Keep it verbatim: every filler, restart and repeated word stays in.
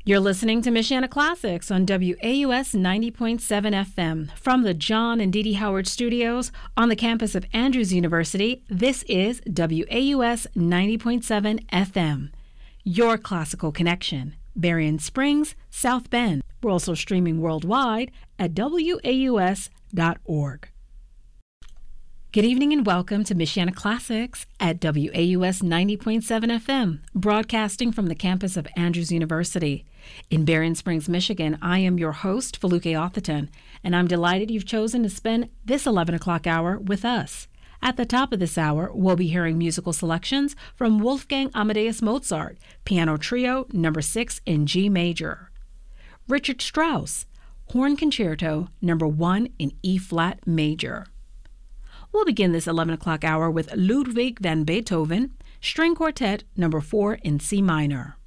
You're listening to Michiana Classics on W A U S ninety point seven F M. From the John and Dee Dee Howard Studios on the campus of Andrews University, this is W A U S ninety point seven F M. Your classical connection. Berrien Springs, South Bend. We're also streaming worldwide at W A U S dot org. Good evening and welcome to Michiana Classics at W A U S ninety point seven F M, broadcasting from the campus of Andrews University. In Berrien Springs, Michigan, I am your host, Feluke Atherton, and I'm delighted you've chosen to spend this eleven o'clock hour with us. At the top of this hour, we'll be hearing musical selections from Wolfgang Amadeus Mozart, Piano Trio number six in G major. Richard Strauss, Horn Concerto number one in E-flat major. We'll begin this eleven o'clock hour with Ludwig van Beethoven, String Quartet number four in C minor.